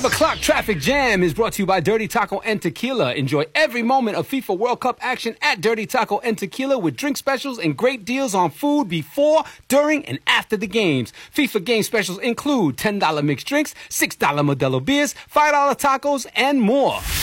The Clock Traffic Jam is brought to you by Dirty Taco and Tequila. Enjoy every moment of FIFA World Cup action at Dirty Taco and Tequila with drink specials and great deals on food before, during, and after the games. FIFA game specials include $10 mixed drinks, $6 Modelo beers, $5 tacos, and more.